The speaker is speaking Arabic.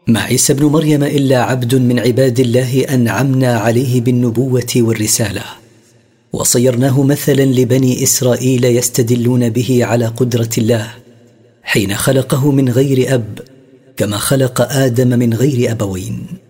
ما عيسى ابن مريم إلا عبد من عباد الله أنعمنا عليه بالنبوة والرسالة، وصيرناه مثلا لبني إسرائيل يستدلون به على قدرة الله حين خلقه من غير أب، كما خلق آدم من غير أبوين.